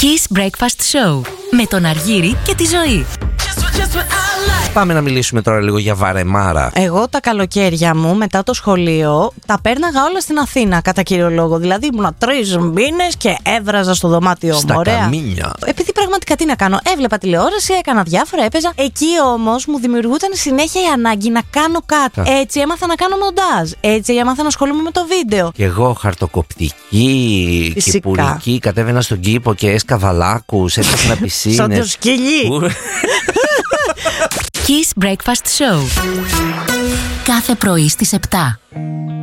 Kiss Breakfast Show με τον Αργύρη και τη Ζωή. Πάμε να μιλήσουμε τώρα λίγο για βαρεμάρα. Εγώ τα καλοκαίρια μου μετά το σχολείο τα πέρναγα όλα στην Αθήνα κατά κύριο λόγο. Δηλαδή ήμουν 3 μήνες και έβραζα στο δωμάτιο μου. Στα ωραία. καμίνια. Επειδή πραγματικά τι να κάνω, έβλεπα τηλεόραση, έκανα διάφορα, έπαιζα. Εκεί όμως μου δημιουργούταν συνέχεια η ανάγκη να κάνω κάτι. Έτσι έμαθα να κάνω μοντάζ. Έτσι έμαθα να ασχολούμαι με το βίντεο. Και εγώ χαρτοκοπτική, κυπουρική, κατέβαινα στον κήπο και έσκαβα λάκους, έφτιαχνα πισίνες. Σαν το σκυλί. Kiss Breakfast Show. Κάθε πρωί στις 7.